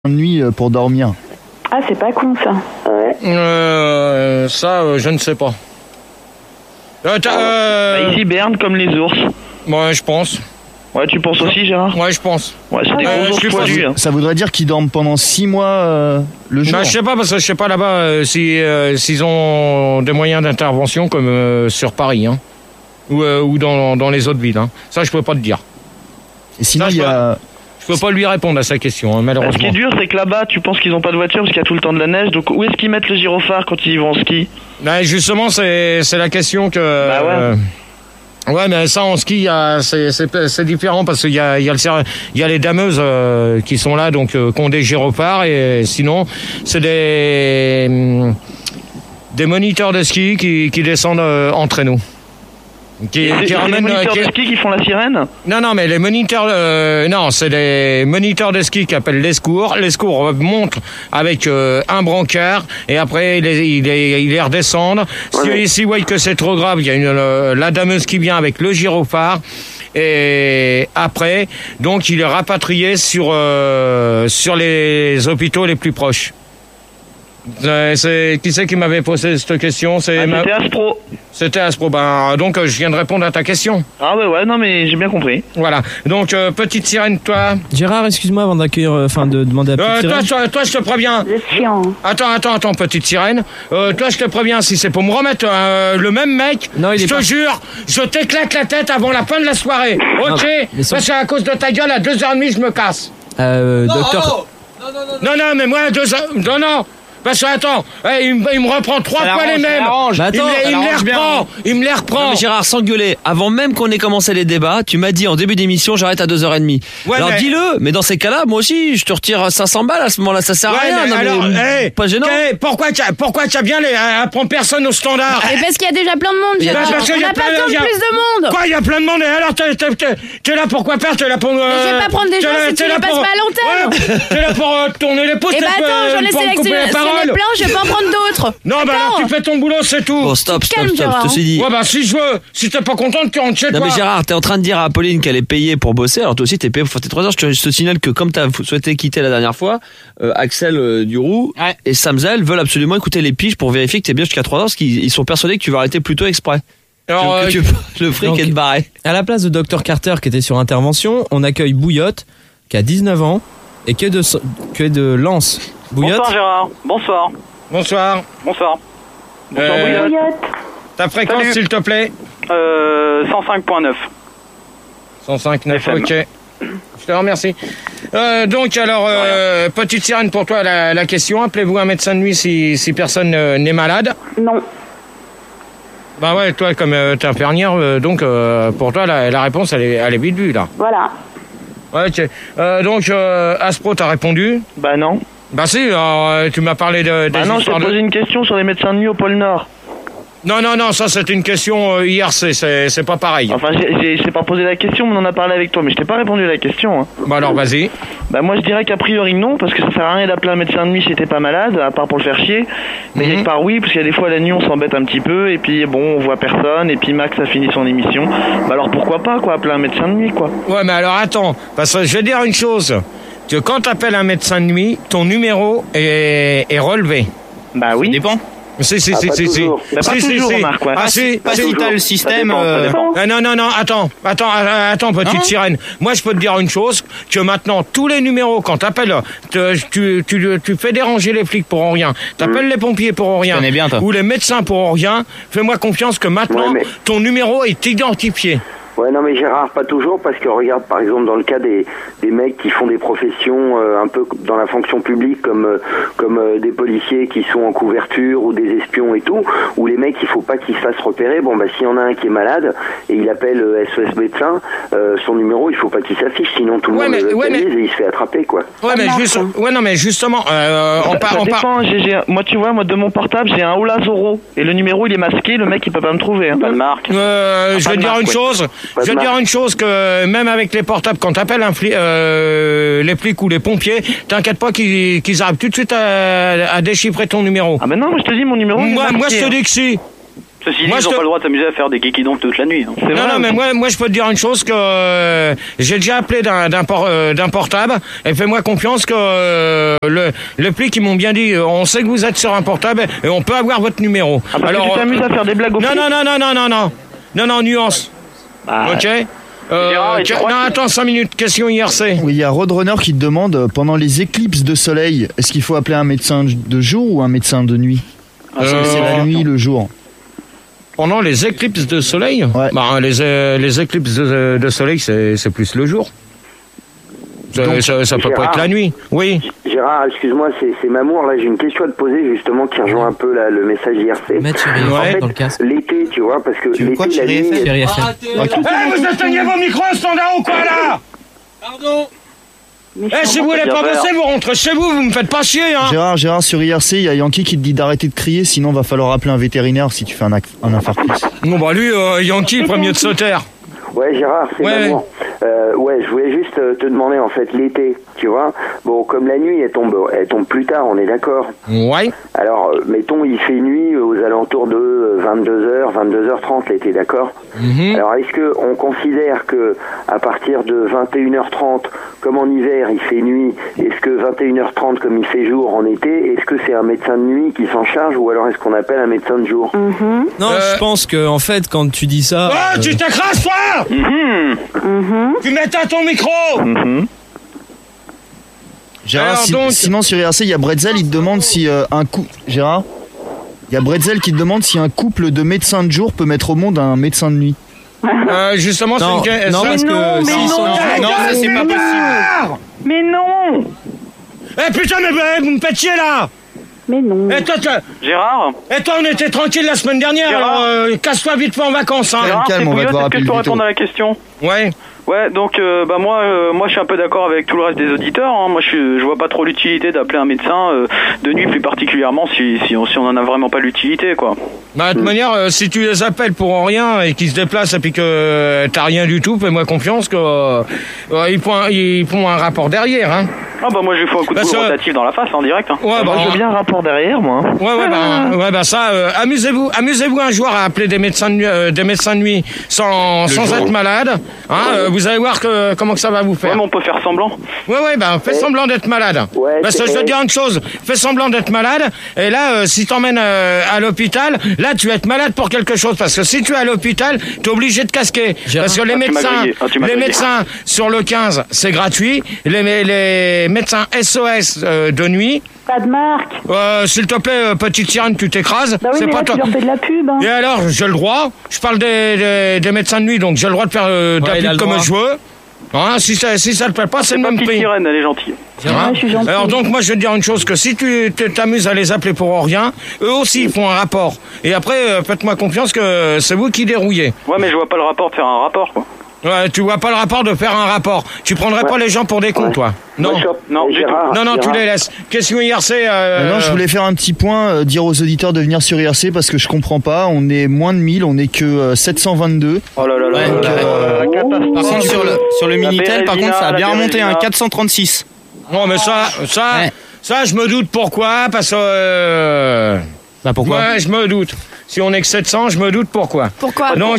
nuit pour dormir. Ah, c'est pas con ça. Ouais. Je ne sais pas. Ils hibernent comme les ours. Ouais, je pense. Ouais, tu penses aussi, Gérard? Ouais, je pense. Ouais, c'est des gros ours poilus. Ça voudrait dire qu'ils dorment pendant 6 mois le jour. Bah, je sais pas, parce que je sais pas là-bas s'ils ont des moyens d'intervention comme sur Paris, hein. Ou dans les autres villes, hein. Ça, je peux pas te dire. Et sinon, ça, il y a... Je peux pas lui répondre à sa question, hein, malheureusement. Ce qui est dur, c'est que là-bas, tu penses qu'ils ont pas de voiture parce qu'il y a tout le temps de la neige. Donc, où est-ce qu'ils mettent le gyrophare quand ils vont en ski? Bah, justement, c'est la question que... Bah ouais. Ouais, mais ça en ski, c'est différent parce qu'il y a les dameuses qui sont là, donc qui ont des gyrophares, et sinon c'est des moniteurs de ski qui descendent entre nous. C'est les moniteurs de ski qui font la sirène? Non, mais les moniteurs, non, c'est des moniteurs de ski qui appellent les secours. Les secours montent avec un brancard et après ils les redescendent. Ouais. S'ils voient que c'est trop grave, il y a la dameuse qui vient avec le gyrophare. Et après, donc il est rapatrié sur les hôpitaux les plus proches. Qui c'est qui m'avait posé cette question? C'était Aspro. C'était Aspro. Ben, donc je viens de répondre à ta question. Ah ouais, non mais j'ai bien compris. Voilà. Donc petite sirène, toi. Gérard, excuse-moi avant d'accueillir, de demander à petite sirène. Toi, je te préviens. C'est chiant. Attends, petite sirène. Toi, je te préviens, si c'est pour me remettre le même mec, non, je te jure, je t'éclate la tête avant la fin de la soirée. Ok? Parce qu'à cause de ta gueule, à 2h30, je me casse. Docteur. Non, mais moi, à 2h... Non. Parce que attends, il me reprend 3 fois les mêmes. Il me les reprend. Non, mais Gérard, sans gueuler, avant même qu'on ait commencé les débats, tu m'as dit en début d'émission, j'arrête à 2h30. Ouais, alors dis-le, mais dans ces cas-là, moi aussi, je te retire 500 balles à ce moment-là, ça sert à rien. Pas gênant. Pourquoi t'as bien prend personne au standard? Et parce qu'il y a déjà plein de monde, Gérard. On n'a pas besoin de plus de monde. Quoi, il y a plein de monde, et alors t'es là pour quoi faire? T'es là pour... Je vais pas prendre des gens si tu les passes pas à l'antenne. T'es là pour tourner les pouces. Et bah attends, j'en ai sélectionné plein, je vais pas en prendre d'autres. Non, bah alors tu fais ton boulot, c'est tout. Bon, stop, je te suis dit. Ouais, bah si t'es pas contente, tu rentres chez toi. Non mais Gérard, t'es en train de dire à Apolline qu'elle est payée pour bosser, alors toi aussi t'es payé pour faire tes 3 heures. Je te signale que comme t'as souhaité quitter la dernière fois, Axel Duroux et Samzel veulent absolument écouter les piges pour vérifier que t'es bien jusqu'à 3 heures, parce qu'ils sont persuadés que tu vas arrêter plus tôt exprès. Alors, que tu le fric et te barrer. À la place de Dr Carter qui était sur intervention, on accueille Bouillotte qui a 19 ans et qui est de Lens. Bouillotte. Bonsoir Gérard, bonsoir. Bonsoir. Bonsoir Bouillotte. Ta fréquence, Salut. s'il te plaît. 105.9. 105.9, ok. Je te remercie. Donc alors, petite sirène pour toi, la question. Appelez-vous un médecin de nuit si personne n'est malade? Non. Bah ouais, toi comme t'es infirmière, donc pour toi la réponse elle est vite vue là. Voilà. Ouais, ok. Donc Aspro, t'as répondu? Bah non. Bah si, alors, tu m'as parlé de... Bah non, je t'ai posé une question sur les médecins de nuit au pôle Nord. Non, ça c'est une question IRC, c'est pas pareil. Enfin, je t'ai pas posé la question, mais on en a parlé avec toi, mais je t'ai pas répondu à la question. Hein. Bah alors, vas-y. Bah moi je dirais qu'a priori non, parce que ça sert à rien d'appeler un médecin de nuit si t'es pas malade, à part pour le faire chier. Mais quelque part oui, parce qu'il y a des fois la nuit on s'embête un petit peu, et puis bon, on voit personne, et puis Max a fini son émission. Bah alors pourquoi pas, quoi, appeler un médecin de nuit, quoi. Ouais, mais alors attends, parce que je vais dire une chose. Que quand t'appelles un médecin de nuit, ton numéro est relevé. Bah oui. Ça dépend. Si. Pas toujours, Marc, ouais. Ah si, pas si t'as le système. Ça dépend. Non, attends, petite sirène. Moi, je peux te dire une chose, que maintenant, tous les numéros, quand t'appelles, tu fais déranger les flics pour rien, t'appelles les pompiers pour rien, bien, toi. ou les médecins pour rien, fais-moi confiance que maintenant, ton numéro est identifié. Ouais, non mais Gérard, pas toujours, parce que regarde par exemple dans le cas des mecs qui font des professions un peu dans la fonction publique comme des policiers qui sont en couverture ou des espions et tout, où les mecs il faut pas qu'ils se fassent repérer. Bon bah s'il y en a un qui est malade et il appelle SOS médecin, son numéro il faut pas qu'il s'affiche, sinon tout le monde le localise et il se fait attraper quoi. Mais justement, ça dépend. Moi tu vois, de mon portable j'ai un Ola Zoro et le numéro il est masqué, le mec il peut pas me trouver. Hein. Pas de marque. Je vais dire une chose. Je veux dire une chose, que même avec les portables, quand t'appelles les flics ou les pompiers, t'inquiète pas qu'ils arrivent tout de suite à déchiffrer ton numéro. Ah mais non, moi je te dis mon numéro. Moi je te dis que si. Ceci dit, ils n'ont pas le droit de s'amuser à faire des geekidons toute la nuit. Hein. Non, mais moi, je peux te dire une chose que j'ai déjà appelé d'un portable, et fais-moi confiance que le flic, ils m'ont bien dit, on sait que vous êtes sur un portable, et on peut avoir votre numéro. Ah, parce que tu t'amuses à faire des blagues au flic ? Non, nuance. Ok. Non, attends 5 minutes, question IRC. Oui, il y a Roadrunner qui te demande, pendant les éclipses de soleil, est-ce qu'il faut appeler un médecin de jour ou un médecin de nuit ? Parce que c'est la nuit, le jour. Pendant les éclipses de soleil, les éclipses de soleil, c'est plus le jour. Ça peut pas être la nuit. Oui. Gérard, excuse-moi, c'est Mamour. Là, j'ai une question à te poser justement qui rejoint un peu le message IRC. En fait, l'été, tu vois, parce que l'été, la nuit. Vous éteignez vos micros standard ou quoi là ? Pardon. Si vous voulez pas bosser, vous rentrez chez vous, vous me faites pas chier, hein. Gérard, sur IRC, il y a Yankee qui te dit d'arrêter de crier, sinon va falloir appeler un vétérinaire si tu fais un infarctus. Bon bah lui, Yankee, il ferait mieux de se taire. Ouais, Gérard, c'est Mamour. Je voulais juste te demander, en fait, l'été, tu vois. Bon, comme la nuit, elle tombe plus tard, on est d'accord. Ouais. Alors, mettons, il fait nuit aux alentours de 22h, 22h30 l'été, d'accord. Alors, est-ce que on considère que à partir de 21h30, comme en hiver, il fait nuit, est-ce que 21h30, comme il fait jour en été, est-ce que c'est un médecin de nuit qui s'en charge ou alors est-ce qu'on appelle un médecin de jour? Non, je pense que, en fait, quand tu dis ça... Oh, tu t'écrases, toi! Tu mets à ton micro. Gérard, sinon sur IRC, il y a Bretzel, il te demande si Gérard, il y a Bretzel qui te demande si un couple de médecins de jour peut mettre au monde un médecin de nuit. Justement, non, c'est une... Non, parce que... Non, ça c'est pas possible. Mais non. Putain, mais vous me faites chier, là. Mais non. Et toi, Gérard. Et toi, on était tranquille la semaine dernière, alors casse-toi vite fait en vacances, hein. Gérard, calme, on va devoir est-ce que je peux répondre à la question? Ouais, donc moi je suis un peu d'accord avec tout le reste des auditeurs. Hein. Moi je vois pas trop l'utilité d'appeler un médecin de nuit, plus particulièrement si on en a vraiment pas l'utilité, quoi. Bah de toute manière, si tu les appelles pour rien et qu'ils se déplacent et puis que t'as rien du tout, fais-moi confiance que ils font un rapport derrière, hein. Ah bah moi je fais un coup de boule rotatif dans la face en direct. Hein. Ouais, moi je veux bien un rapport derrière, moi. Amusez-vous un jour à appeler des médecins de nuit sans être malade, hein. Vous allez voir comment que ça va vous faire. Ouais, mais on peut faire semblant. Fais semblant d'être malade. Parce que je veux dire une chose, fais semblant d'être malade, et là, si t'emmènes à l'hôpital, là, tu vas être malade pour quelque chose. Parce que si tu es à l'hôpital, t'es obligé de casquer. Parce que les médecins sur le 15, c'est gratuit. Les médecins SOS de nuit... Pas de marque. S'il te plaît, petite sirène, tu t'écrases. Bah oui, c'est mais pas là, tu leur fais de la pub. Hein. Et alors, j'ai le droit. Je parle des médecins de nuit, donc j'ai le droit de faire de la pub comme je veux. Hein, si ça te plaît pas, c'est le même prix. Sirène, elle est gentille. Je suis gentille. Alors donc, moi, je vais te dire une chose, que si tu t'amuses à les appeler pour rien, eux aussi, ils font un rapport. Et après, faites-moi confiance que c'est vous qui dérouillez. Ouais, mais je vois pas le rapport de faire un rapport, quoi. Ouais, tu vois pas le rapport de faire un rapport. Tu prendrais pas les gens pour des cons, toi? Non. Non, du tout. Non, tu les laisses. Question IRC. Non, je voulais faire un petit point, dire aux auditeurs de venir sur IRC parce que je comprends pas. On est moins de 1000, on est que 722. Oh là là là. Par contre, sur le Minitel, par contre, ça a bien remonté, 436. Non, mais ça, je me doute pourquoi, parce que... pourquoi? Ouais, je me doute. Si on est que 700, je me doute pourquoi. Pourquoi? Donc,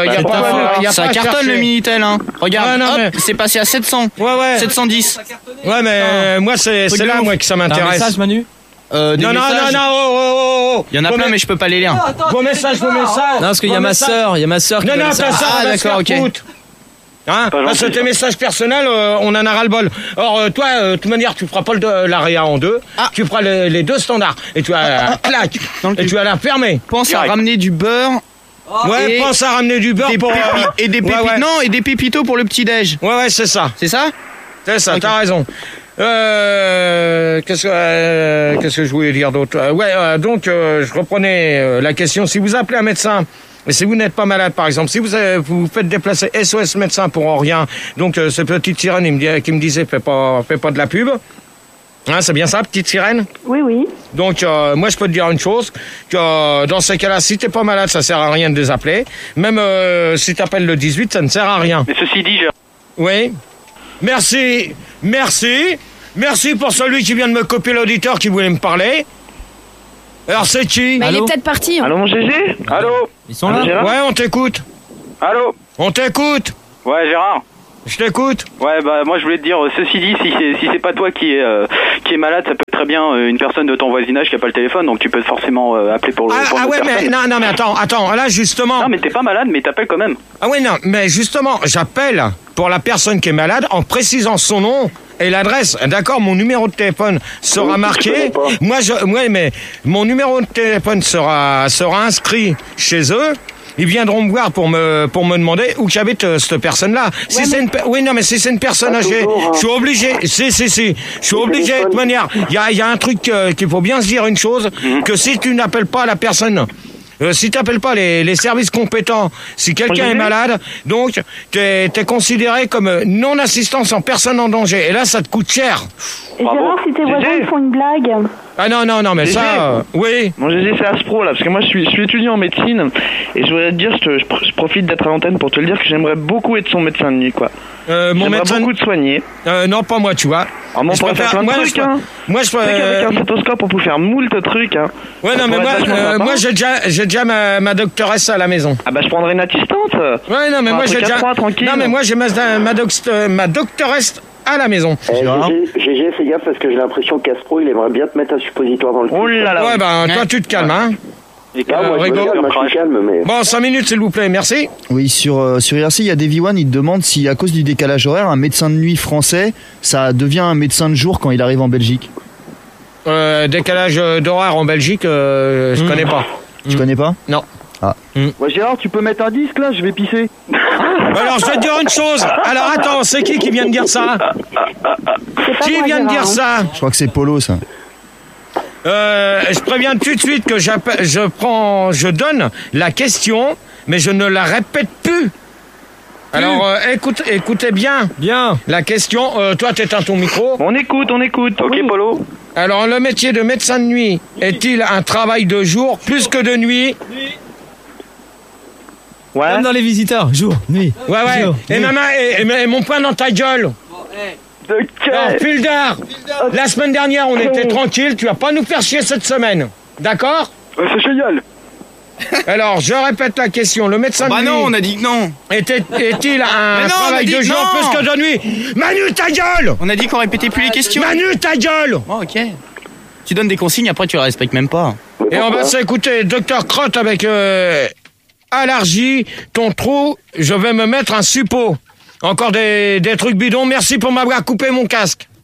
ça cartonne le Minitel, hein. Regarde, c'est passé à 700. Ouais. 710. Ouais, mais moi, c'est là, moi, que ça m'intéresse. T'as un message, Manu? Non, Il y en a plein, mais je peux pas les lire. Vos messages. Non, parce qu'il y a ma sœur qui Non, ça. d'accord, ok. Hein, parce que tes messages personnels, on en a ras-le-bol. Or, toi, de toute manière, tu feras pas l'AREA en deux. Tu feras les deux standards. Et tu vas clac. Et tu vas la fermer. Pense à ramener du beurre. Ouais, pense à ramener du beurre pour... et des pépitos. Non, et des pépitos pour le petit-déj. Ouais, c'est ça. C'est ça? C'est ça, t'as raison. Qu'est-ce que je voulais dire d'autre? Donc, je reprenais la question. Si vous appelez un médecin... Et si vous n'êtes pas malade, par exemple, si vous faites déplacer SOS médecin pour rien, donc ce petite sirène qui me disait fais pas de la pub. Hein, c'est bien ça, petite sirène? Oui. Donc moi je peux te dire une chose, que dans ces cas-là, si t'es pas malade, ça sert à rien de les appeler. Même si t'appelles le 18, ça ne sert à rien. Mais ceci dit, Oui. Merci pour celui qui vient de me copier l'auditeur qui voulait me parler. Alors c'est qui? Bah, il est peut-être parti. Allô, mon GG? Allô? Ils sont là? Ouais, on t'écoute. Allô? On t'écoute. Ouais, Gérard. Je t'écoute. Ouais, bah moi je voulais te dire, ceci dit, si c'est pas toi qui est malade, ça peut être très bien une personne de ton voisinage qui a pas le téléphone, donc tu peux forcément appeler pour le. Ah ouais, mais non, mais attends, là justement. Non, mais t'es pas malade, mais t'appelles quand même. Ah ouais, non, mais justement, j'appelle pour la personne qui est malade en précisant son nom et l'adresse. D'accord, mon numéro de téléphone sera marqué. Mais mon numéro de téléphone sera inscrit chez eux. Ils viendront me voir pour me demander où j'habite cette personne-là. Si c'est une personne âgée, je suis obligé. Je suis obligé de toute manière. Il y a un truc qu'il faut bien se dire une chose, que si tu n'appelles pas la personne, si tu n'appelles pas les services compétents, si quelqu'un est malade, donc t'es considéré comme non-assistance en personne en danger. Et là, ça te coûte cher. Et Gérard, si tes voisins font une blague. Ah non, mais GG. ça, oui. Mon GG, c'est Aspro là, parce que moi je suis étudiant en médecine et je voudrais te dire, je profite d'être à l'antenne pour te le dire que j'aimerais beaucoup être son médecin de nuit, quoi. Mon médecin beaucoup te soigner. Non, pas moi, tu vois. Ah, moi, on pourrait faire plein de trucs, hein. Moi, je avec un stéthoscope, on peut faire moult trucs, hein. Ouais, non, mais moi, j'ai déjà ma doctoresse à la maison. Ah bah, je prendrais une assistante. Ouais, non, mais moi, j'ai déjà. tranquille. Non, mais moi, j'ai ma doctoresse à la maison. GG, fais gaffe parce que j'ai l'impression qu'Aspro, il aimerait bien te mettre un suppositoire dans le cul. Oh là là. Ouais, bah, toi, tu te calmes, hein. Moi, je suis calme, mais... Bon, 5 minutes, s'il vous plaît, merci. Oui, sur IRC, il y a Davy One, il te demande si, à cause du décalage horaire, un médecin de nuit français, ça devient un médecin de jour quand il arrive en Belgique. Décalage d'horaire en Belgique, je connais pas. Tu connais pas? Non. Ah. Ouais, Gérard, tu peux mettre un disque là, je vais pisser. Alors, je vais te dire une chose. Alors, attends, c'est qui vient de dire ça? Qui vient de dire ça? Je crois que c'est Polo, ça. Je préviens tout de suite que je donne la question, mais je ne la répète plus. Alors, écoutez bien. Bien. La question, toi, t'éteins ton micro. On écoute. Ok, Polo. Alors, le métier de médecin de nuit est-il un travail de jour plus que de nuit? Ouais. Comme dans les visiteurs, jour, nuit. Ouais. Jour, Et nuit. maman, et mon poing dans ta gueule. Non, Fildar, la semaine dernière, on était tranquille. Tu vas pas nous faire chier cette semaine. D'accord? C'est génial. Alors, je répète la question. Le médecin de nuit... non, on a dit que non. Est-il un travail de jour plus que de nuit? Manu, ta gueule! On a dit qu'on répétait plus les questions. Manu, ta gueule! Oh, ok. Tu donnes des consignes, après tu les respectes même pas. Et on va s'écouter Dr Crotte avec allergie, ton trou, je vais me mettre un suppôt. Encore des trucs bidons. Merci pour m'avoir coupé mon casque.